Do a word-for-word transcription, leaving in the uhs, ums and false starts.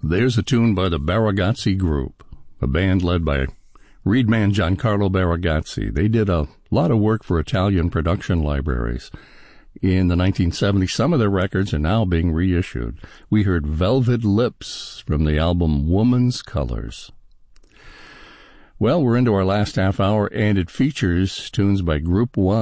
There's a tune by the Baragazzi Group, a band led by reed man Giancarlo Baragazzi. They did a lot of work for Italian production libraries in the nineteen seventies. Some of their records are now being reissued. We heard Velvet Lips from the album Woman's Colors. Well, we're into our last half hour, and it features tunes by Group One.